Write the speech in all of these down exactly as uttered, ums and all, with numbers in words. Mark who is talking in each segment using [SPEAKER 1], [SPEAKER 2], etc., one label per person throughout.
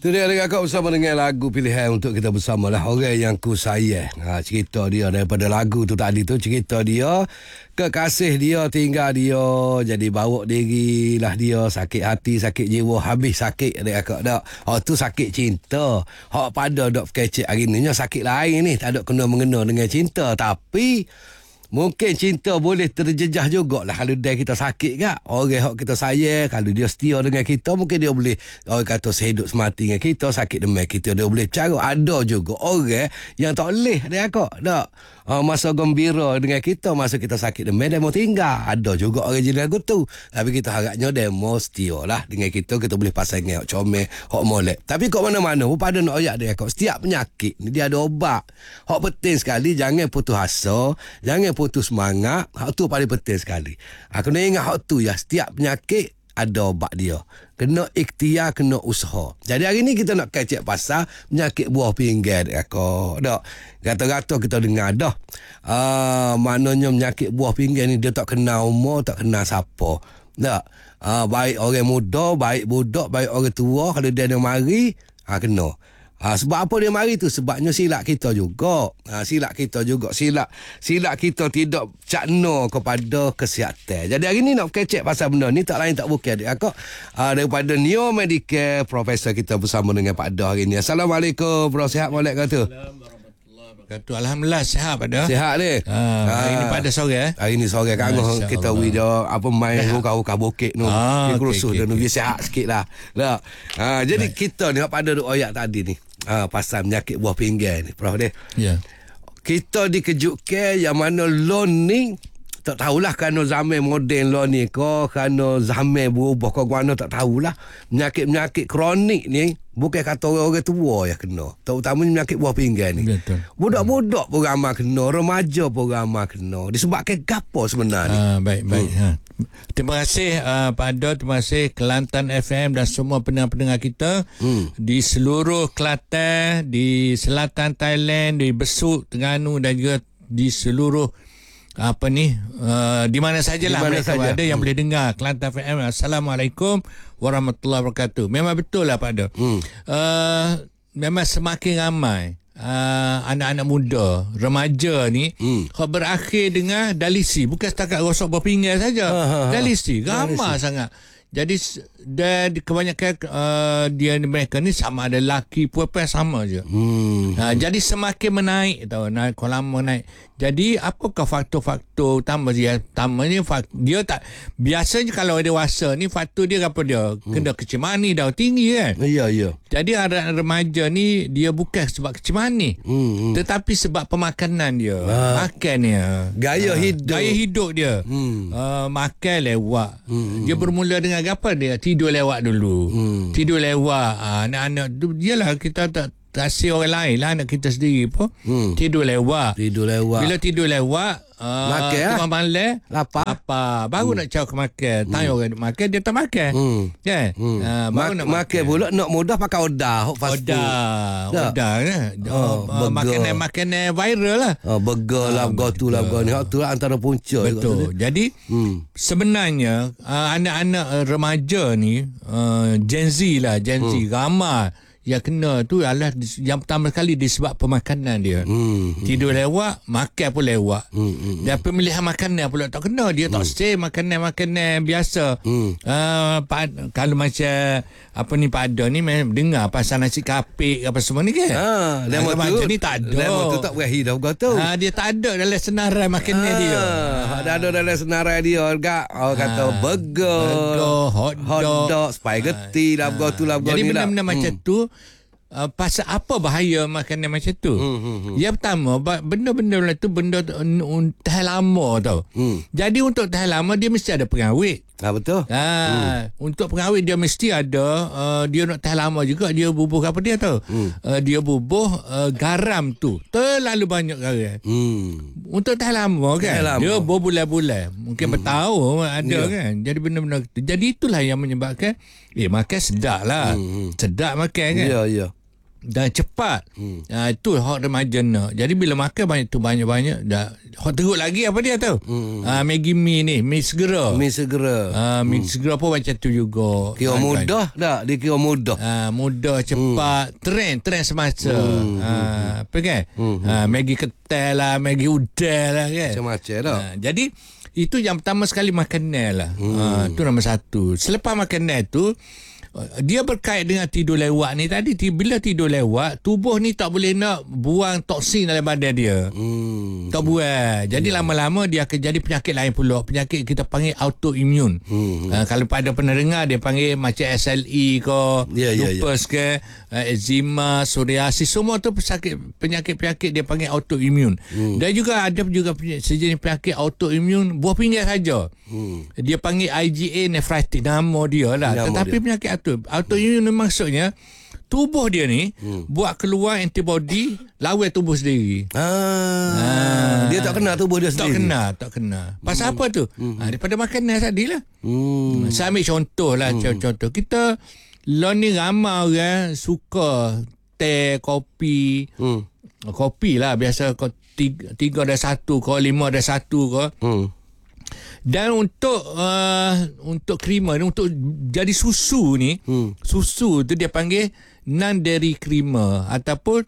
[SPEAKER 1] Itu dia dengan kau bersama dengan lagu pilihan untuk kita bersama lah. Orang yang ku sayang. Ha, cerita dia daripada lagu tu tadi tu. Cerita dia, kekasih dia tinggal dia. Jadi bawa diri lah dia. Sakit hati, sakit jiwa. Habis sakit dia kak dak. Oh tu sakit cinta. Hak pada dok kecek hari ni sakit lain ni. Tak ada kena mengena dengan cinta. Tapi mungkin cinta boleh terjejah jugalah kalau dia kita sakit kak. Orang yang kita sayang, kalau dia setia dengan kita, mungkin dia boleh, orang kata sehidup semati dengan kita, sakit demi kita, dia boleh cara. Ada juga orang yang tak boleh dia kak. Tak. Uh, masa gembira dengan kita, masa kita sakit demi, dia mau tinggal. Ada juga orang jenis lagu tu. Tapi kita harapnya dia mau setia lah dengan kita. Kita boleh pasang hak comel, hak molek. Tapi kat mana-mana, pada nak ayat dia kak. Setiap penyakit ni dia ada ubat. Hak penting sekali, jangan putus asa, jangan putus semangat. Hak tu paling penting sekali. Aku nak ingat hak tu ya. Setiap penyakit ada obat dia. Kena ikhtiar, kena usaha. Jadi hari ni kita nak kecek pasal penyakit buah pinggan aku. Dak. Kata-kata kita dengar dah. Ah, maknanya penyakit buah pinggan ni dia tak kenal umur, tak kenal siapa. Tak. Ah, baik orang muda, baik budak, baik orang tua, kalau dia ada mari, ah kena. Ha, sebab apa dia mari tu? Sebabnya silap kita juga. Ha, silap kita juga. Silap silap kita tidak cakna kepada kesihatan. Jadi hari ni nak kecek pasal benda ni tak lain tak bukan adik akak. Ha, daripada Neo Medicare, Profesor kita bersama dengan Pak Dah hari ni. Assalamualaikum. Bro, sihat molek kata?
[SPEAKER 2] Kata Alhamdulillah sihat pada.
[SPEAKER 1] Sihat ni.
[SPEAKER 2] Ha, hari ni pada sore eh.
[SPEAKER 1] Hari ni sore kan kita wi dah apa main kau-kau bukit tu.
[SPEAKER 2] Ah,
[SPEAKER 1] dia kerusuh
[SPEAKER 2] okay,
[SPEAKER 1] dan okay. Sihat sikitlah. Lah. Ha, jadi baik. Kita ni pada ayat tadi ni. Ha, pasal penyakit buah pinggan ni, Prof dia.
[SPEAKER 2] Ya.
[SPEAKER 1] Kita dikejutkan yang mana loan ni tak tahulah kerana zaman moden lo ni ko kerana zaman berubah ko guana tak tahulah. Penyakit-penyakit kronik ni bukan kata orang-orang tua yang kena. Terutamanya penyakit buah pinggan ni.
[SPEAKER 2] Betul.
[SPEAKER 1] Budak-budak pun ramai kena, remaja pun ramai kena. Disebabkan gapo sebenarnya?
[SPEAKER 2] Ah, baik baik. Hmm. Ha. Terima kasih uh, Pak Ado, terima kasih Kelantan F M dan semua pendengar-pendengar kita hmm. di seluruh Kelantan, di selatan Thailand, di Besut, Terengganu dan juga di seluruh apa ni uh, di mana sajalah di mana mereka saja. Ada yang hmm. boleh dengar Kelantan F M. Assalamualaikum warahmatullahi wabarakatuh. Memang betul lah Pak Ado. Hmm. Uh, memang semakin ramai Uh, anak-anak muda, remaja ni hmm. kau berakhir dengan dialisi. Bukan setakat rosok buah pinggan saja. Ha, ha, ha. Dialisi ramai sangat. Jadi dan kebanyakan uh, dia mereka ni sama ada lelaki perempuan sama je. Hmm. Uh, jadi semakin menaik tahu, naik kalau lama naik. Jadi apakah faktor-faktor utama dia? Utamanya dia tak biasanya kalau dewasa ni faktor dia apa dia? Hmm. Kena kecemani dah tinggi kan?
[SPEAKER 1] Ya ya.
[SPEAKER 2] Jadi anak remaja ni dia bukan sebab kecemani. Hmm, hmm. Tetapi sebab pemakanan dia. Ha. Makan dia.
[SPEAKER 1] Gaya ha. hidup.
[SPEAKER 2] Gaya hidup dia. Hmm. Uh, makan lewat. Hmm. Dia bermula dengan apa dia? Tidur lewat dulu. Hmm. Tidur lewat. Uh, anak-anak yalah kita tak kasih orang lain lah, anak kita sendiri pun hmm. tidur lewat.
[SPEAKER 1] Tidur lewat.
[SPEAKER 2] Bila tidur lewat uh,
[SPEAKER 1] makan
[SPEAKER 2] tengah malam
[SPEAKER 1] lapar.
[SPEAKER 2] Lapar. Baru hmm. nak cakap makan. Tanya hmm. orang nak makan, dia tak makan. Hmm. Yeah. Hmm. Uh, baru
[SPEAKER 1] Ma-
[SPEAKER 2] nak
[SPEAKER 1] makan.
[SPEAKER 2] makan
[SPEAKER 1] Pula nak mudah pakai odah.
[SPEAKER 2] Odah. Odah kan.
[SPEAKER 1] Oh,
[SPEAKER 2] uh, makanan-makanan viral lah.
[SPEAKER 1] Oh, burger lah, uh, go tu lah. Itu lah antara punca.
[SPEAKER 2] Betul. Jadi hmm. sebenarnya uh, anak-anak uh, remaja ni uh, Gen Z lah. Gen Z hmm. ramai yang kena tu adalah yang pertama sekali disebab pemakanan dia. Hmm, tidur lewat, makan pun lewat. Hmm, hmm, dan pemilihan makanan pula tak kena. Dia hmm. tak stay makanan-makanan biasa. Hmm. Uh, pad, kalau macam apa ni Pak Ado ni dengar pasal nasi kapik apa semua ni kan. Ha, lemon tu ni tak ada.
[SPEAKER 1] Lemon tu tak berakhir dah kata.
[SPEAKER 2] Ha, dia tak ada dalam senarai makanan ha, dia.
[SPEAKER 1] Ha, dah ada dalam senarai dia juga. Orang ha, kata burger,
[SPEAKER 2] burger hot dog, hot dog
[SPEAKER 1] spaghetti ha, lah, ha. tu lah.
[SPEAKER 2] Jadi benda-benda
[SPEAKER 1] lah.
[SPEAKER 2] macam hmm. tu Uh, pasal apa bahaya makanan macam tu? Hmm, hmm, hmm. Yang pertama, benda-benda macam tu benda uh, tahan lama tau. Hmm. Jadi untuk tahan lama dia mesti ada pengawet.
[SPEAKER 1] Ah betul.
[SPEAKER 2] Ha, hmm. Untuk pengawet dia mesti ada uh, dia nak tahan lama juga dia bubuh apa dia tahu? Hmm. Uh, dia bubuh uh, garam tu. Terlalu banyak garam. Hmm. Untuk tahan lama kan. Tahan lama. Dia berbulan-bulan. Mungkin hmm. bertahun ada ya. Kan. Jadi benda-benda jadi itulah yang menyebabkan eh makan sedap lah. Hmm. Sedap makan kan.
[SPEAKER 1] Ya ya.
[SPEAKER 2] dan cepat. Hmm. Uh, itu hak remaja nak. Jadi bila makan banyak tu banyak-banyak dah hak teruk lagi apa dia tahu? Hmm. Uh, Maggi mi ni, mi segera.
[SPEAKER 1] Mi segera.
[SPEAKER 2] Uh, mi hmm. segera pun macam tu juga.
[SPEAKER 1] Kira uh, mudah tak? Dia kira mudah.
[SPEAKER 2] Uh, mudah, cepat, hmm. trend, trend semasa. Hmm. Uh, apa kan? Hmm. Uh, Maggi ketel lah, Maggi udang lah kan.
[SPEAKER 1] Macam-macam tak?
[SPEAKER 2] Uh, jadi itu yang pertama sekali makanan lah. Hmm. Uh, itu nombor satu. Selepas makanan tu dia berkait dengan tidur lewat ni tadi. Bila tidur lewat, tubuh ni tak boleh nak buang toksin dalam badan dia. Hmm. Tak buang. Jadi yeah. lama-lama dia akan jadi penyakit lain pula. Penyakit kita panggil autoimmune. Hmm. Uh, kalau pada pernah dengar dia panggil macam S L E ke, yeah, lupus yeah, yeah. ke, uh, eczema, psoriasis, semua tu penyakit penyakit-penyakit dia panggil autoimmune. Hmm. Dan juga ada juga sejenis penyakit autoimmune buah pinggang saja. Hmm. Dia panggil I G A nephritis, nama dia lah. Nama Tetapi dia. penyakit autoimmune maksudnya tubuh dia ni hmm. buat keluar antibody lawan tubuh sendiri.
[SPEAKER 1] Ah, ah. Dia tak kena tubuh dia sendiri.
[SPEAKER 2] Tak kena, tak kena. Pasal hmm. apa tu? Hmm. Ha, daripada makanan tadi lah. Hmm. Saya ambil contoh lah. Hmm. Contoh. Kita lah ni ramai orang suka teh, kopi. Hmm. Kopi lah. Biasa tiga, tiga ada satu ke, lima ada satu ke. Hmm. Dan untuk uh, untuk creamer ni, untuk jadi susu ni, hmm. susu tu dia panggil non-dairy creamer ataupun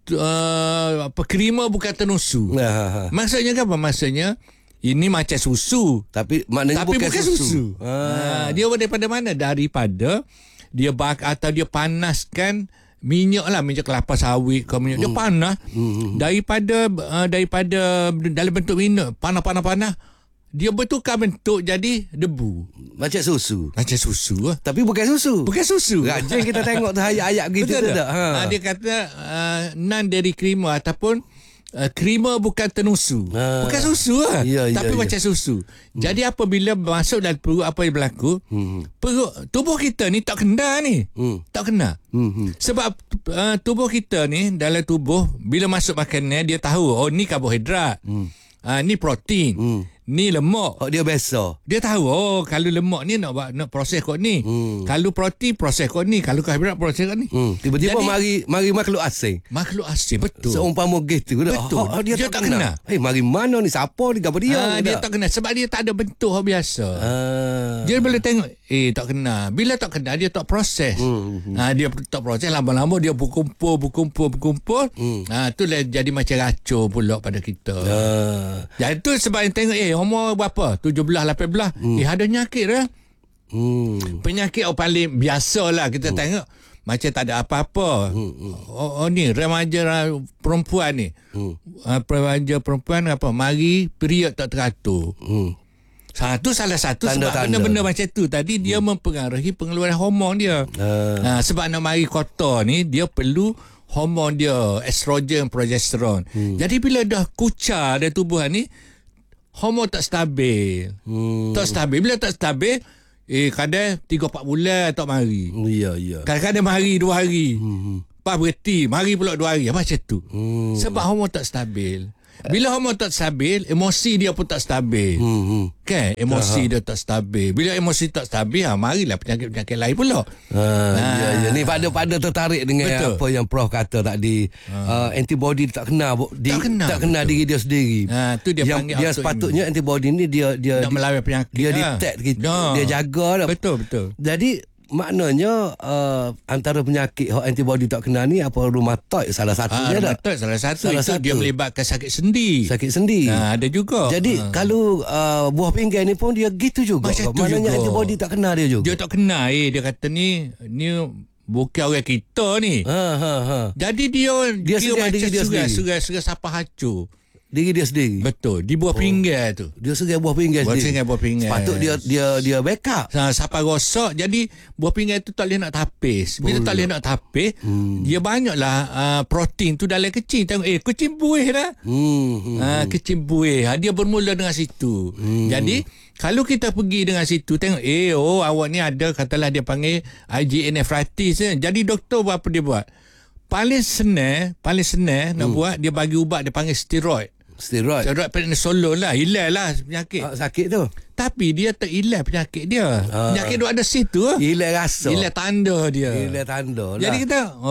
[SPEAKER 2] uh, apa creamer bukan tenusu. Ha, ha, ha. Maksudnya apa? Maksudnya ini macam susu
[SPEAKER 1] tapi maknanya
[SPEAKER 2] tapi
[SPEAKER 1] bukan,
[SPEAKER 2] bukan susu. susu. Ha. Ha, dia daripada mana? Daripada dia bak atau dia panaskan minyak lah, minyak kelapa sawit ke minyak. Dia hmm. panas hmm. daripada uh, daripada dalam bentuk minyak panas-panas-panas. Dia bertukar bentuk jadi debu.
[SPEAKER 1] Macam susu.
[SPEAKER 2] Macam susu.
[SPEAKER 1] Tapi bukan susu.
[SPEAKER 2] Bukan susu.
[SPEAKER 1] Rajin kita tengok tu ayat-ayat begitu tu tak? Ha.
[SPEAKER 2] Ha, dia kata uh, non-dairy creamer ataupun uh, creamer bukan tenusu. Ha. Bukan susu lah. Ya, tapi ya, macam ya. susu. Hmm. Jadi apabila masuk dalam perut, apa yang berlaku? Hmm. Perut, tubuh kita ni tak kena ni. Hmm. Tak kena. Hmm. Sebab uh, tubuh kita ni, dalam tubuh, bila masuk makanan, dia tahu, oh ni karbohidrat. Hmm. Uh, ni protein. Hmm. Ni lemak.
[SPEAKER 1] Oh, dia biasa.
[SPEAKER 2] Dia tahu, oh kalau lemak ni nak buat nak proses kot ni. Hmm. Kalau protein proses kot ni. Kalau karbohidrat proses kot ni.
[SPEAKER 1] Hmm. Tiba-tiba Jadi, mari mari makhluk asing.
[SPEAKER 2] Makhluk asing, betul.
[SPEAKER 1] Seumpama gitu.
[SPEAKER 2] Betul.
[SPEAKER 1] Oh, dia,
[SPEAKER 2] dia tak, tak kena.
[SPEAKER 1] Eh, hey, mari mana ni? Siapa ni? Apa dia?
[SPEAKER 2] Ha, dia tak kena. Sebab dia tak ada bentuk biasa. Ah. Dia boleh tengok, eh tak kena. Bila tak kena, dia tak proses. Hmm. Ha, dia tak proses. Lama-lama dia berkumpul, berkumpul, berkumpul. Hmm. Ha, tu lah jadi macam racun pula pada kita. Ah. Jadi tu sebab yang tengok, eh umur berapa? tujuh belas, lapan belas. Hmm. Eh, ada penyakit dah. Hmm. Penyakit oh, paling biasa lah kita hmm. tengok. Macam tak ada apa-apa. Hmm. Oh, oh ni, remaja perempuan ni. Hmm. Uh, remaja perempuan apa? Mari period tak teratur. Hmm. Satu salah satu tanda, sebab tanda. benda-benda macam tu. Tadi dia hmm. mempengaruhi pengeluaran hormon dia. Uh. Uh, sebab nak mari kotor ni, dia perlu hormon dia, estrogen, progesteron. Hmm. Jadi bila dah kucar dari tubuh ni, hormon tak stabil. Hmm. Tak stabil. Bila tak stabil, eh kadang tiga empat bulan tak mari.
[SPEAKER 1] Ya, ya.
[SPEAKER 2] Kadang-kadang mari dua hari. Hmm. Lepas berhenti, mari pula dua hari. Macam tu. Hmm. Sebab hormon tak stabil. Bila hormon tak stabil, emosi dia pun tak stabil. Hmm. Kan? Emosi Aha. dia tak stabil. Bila emosi tak stabil, ha, marilah penyakit-penyakit lain pula.
[SPEAKER 1] Ha, ha. Ya, ya. Ni pada-pada tertarik dengan Betul. apa yang Prof kata tadi. Ha. Uh, antibody tak kena, di, tak kena tak kena diri dia sendiri. Ha, tu dia yang, panggil yang sepatutnya antibody ni dia dia
[SPEAKER 2] nak melawan penyakit.
[SPEAKER 1] Dia detect kita. No. Dia jaga dah.
[SPEAKER 2] Betul, betul.
[SPEAKER 1] Jadi maknanya uh, antara penyakit antibody tak kena ni apa rheumatoid salah satunya
[SPEAKER 2] ah, dah. Salah satu salah itu satu. Dia melibatkan sakit sendi.
[SPEAKER 1] Sakit sendi.
[SPEAKER 2] Ha, ada juga.
[SPEAKER 1] Jadi ha. kalau uh, buah pinggang ni pun dia gitu juga.
[SPEAKER 2] Macam tu
[SPEAKER 1] maknanya
[SPEAKER 2] juga.
[SPEAKER 1] antibody tak kena dia juga.
[SPEAKER 2] Dia tak kena eh dia kata ni ni bukan orang kita ni. Ha ha ha. Jadi dia
[SPEAKER 1] dia, dia macam dia
[SPEAKER 2] sugai sugai sugai siapa hancur.
[SPEAKER 1] Diri dia sendiri.
[SPEAKER 2] Betul. Di buah oh. pinggang tu.
[SPEAKER 1] Dia segai buah pinggang
[SPEAKER 2] buah
[SPEAKER 1] sendiri.
[SPEAKER 2] Buah buah pinggang.
[SPEAKER 1] Sepatut dia dia dia backup.
[SPEAKER 2] Ha, siapa rosak. Jadi buah pinggang tu tak boleh nak tapis. Bila oh, tak boleh nak tapis, hmm. dia banyaklah uh, protein tu dalam kecil. Tengok eh kecil buih dah. Hmm. hmm. Ha, kecil buih. Ha, dia bermula dengan situ. Hmm. Jadi kalau kita pergi dengan situ tengok eh oh awak ni ada katalah dia panggil I G A nephritis. Eh. Jadi doktor buat apa dia buat? Paling senang, paling senang hmm. nak buat dia bagi ubat dia panggil steroid.
[SPEAKER 1] Steroid.
[SPEAKER 2] Steroid prednisolone lah. Hilang lah penyakit.
[SPEAKER 1] Ah, sakit tu.
[SPEAKER 2] Tapi dia tak hilang penyakit dia. Ah. Penyakit tu ada situ.
[SPEAKER 1] Hilang rasa.
[SPEAKER 2] Hilang tanda dia.
[SPEAKER 1] Hilang tanda lah.
[SPEAKER 2] Jadi kita, oh,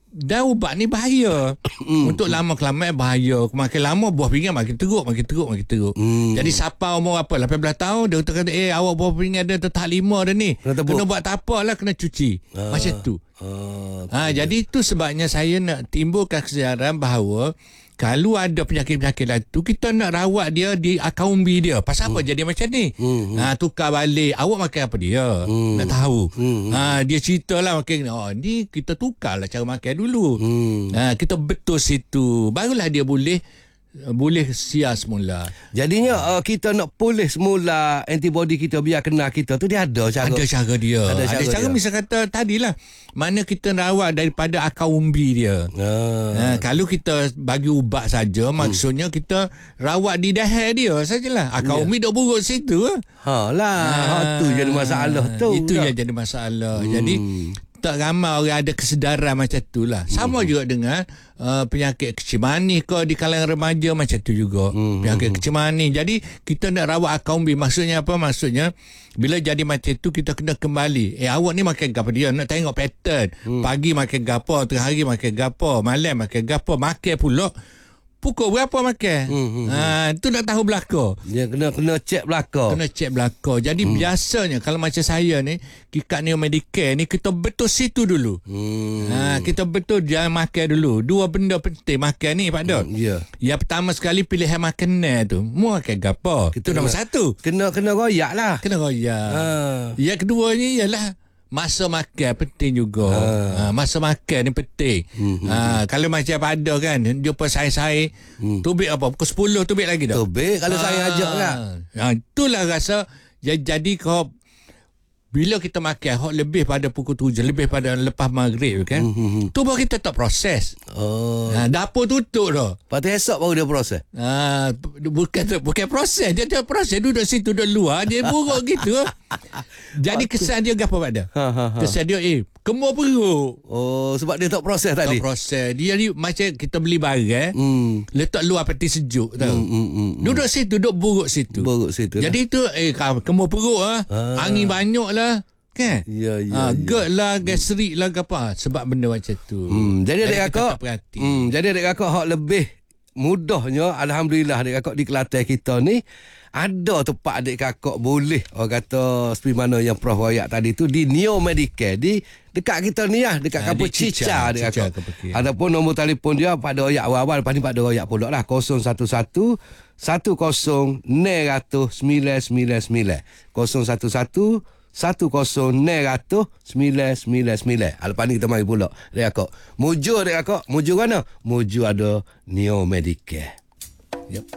[SPEAKER 2] Dan ubat ni bahaya. Untuk lama kelamaan bahaya. Makin lama buah pinggan makin teruk, makin teruk, makin teruk. Hmm. Jadi siapa umur apa lapan belas tahun dia kata eh awak buah pinggan ada tetap lima dah ni. Kena, kena buat tak apalah, kena cuci. Ah. Macam tu. Ah, ha, jadi itu sebabnya saya nak timbulkan kesedaran bahawa kalau ada penyakit-penyakit lah tu, kita nak rawat dia di akar umbi dia. Pasal hmm. apa jadi macam ni? Hmm. Ha, tukar balik. Awak makan apa dia? Hmm. Nak tahu. Hmm. Ha, dia ceritalah makan, oh ni kita tukarlah cara makan dulu. Hmm. Ha, kita betul situ. Barulah dia boleh boleh siar semula.
[SPEAKER 1] Jadinya uh, kita nak pulih semula antibody kita biar kena kita tu, dia ada cara.
[SPEAKER 2] Ada cara dia. Ada cara, ada cara dia. Misal kata tadilah, mana kita rawat daripada akar umbi dia. Ah. Ha, kalau kita bagi ubat saja, hmm. maksudnya kita rawat di dahi dia sajalah. Akar yeah. umbi dok buruk situ. Ha
[SPEAKER 1] lah. Ha tu jadi masalah tu.
[SPEAKER 2] Itu yang jadi masalah. Hmm. Jadi tak ramai orang ada kesedaran macam tu lah. Sama hmm. juga dengan uh, penyakit kecil manis ke di kalangan remaja macam tu juga. Hmm. Penyakit kecil manis. Jadi kita nak rawat akar umbi. Maksudnya apa? Maksudnya bila jadi macam tu kita kena kembali. Eh awak ni makan gapo dia? Nak tengok pattern. Hmm. Pagi makan gapo, tengah hari makan gapo, malam makan gapo, makan pula pukul berapa makan. Hmm, hmm, ha, tu nak tahu belaka.
[SPEAKER 1] Dia kena kena cek belaka.
[SPEAKER 2] Kena cek belaka. Jadi hmm. biasanya kalau macam saya ni, Kikat Neo Medicare ni kita betul situ dulu. Hmm. Ha, kita betul jangan makan dulu. Dua benda penting makan ni Pak Dot. Hmm, yeah. Yang pertama sekali pilihan makanan tu. Mu makan gapo? Itu nombor satu.
[SPEAKER 1] Kena kena royak lah.
[SPEAKER 2] Kena royak. Ha. Yang keduanya ialah masa makan penting juga. Ha. Ha, masa makan ni penting. Hmm. Ha, kalau macam pada kan jumpa saya-saya hmm. tubik apa pukul sepuluh tubik lagi dah.
[SPEAKER 1] Tubik kalau ha. saya ajak lah.
[SPEAKER 2] Ha, itulah rasa jadi kau bila kita makan hot lebih pada pukul tujuh, lebih pada lepas maghrib kan. Hmm. Tu baru kita tak proses. Oh. Ha, dapur tutup dah.
[SPEAKER 1] Lepas tu esok baru dia proses.
[SPEAKER 2] Ha, bukan bukan proses, dia tak proses duduk situ duduk luar dia buruk gitu. Jadi kesan dia apa pada? Ha, ha, ha. Kesan dia eh kemur perut.
[SPEAKER 1] Oh, sebab dia tak proses tadi.
[SPEAKER 2] Tak proses. Dia ni macam kita beli barang, hmm. letak luar peti sejuk tahu. Hmm, hmm, hmm, duduk situ, duduk buruk situ.
[SPEAKER 1] Buruk situ.
[SPEAKER 2] Jadi tu eh kemur perut ah. Ha. Angin banyak lah. Kan?
[SPEAKER 1] Ya, ya.
[SPEAKER 2] Ha, GERD lah, gastrik lah ke apa. Sebab benda macam tu.
[SPEAKER 1] Hmm, jadi adik kakak. Hmm, jadi adik kakak hak lebih mudahnya alhamdulillah adik kakak di Kelantan kita ni ada tempat adik kakak boleh orang kata seperti mana yang Prof royak tadi tu di Neo Medicare di dekat kita ni lah dekat ha, kampung Cica adik kakak. Ataupun nombor telefon dia pada royak awal-awal lepas ni pada royak pula lah kosong satu satu satu kosong sembilan sembilan sembilan kosong satu satu satu kosong sembilan sembilan sembilan. Lepas ni kita mari pula adik kakak. Muju adik kakak, muju mana? Muju ada Neo Medicare. Yep.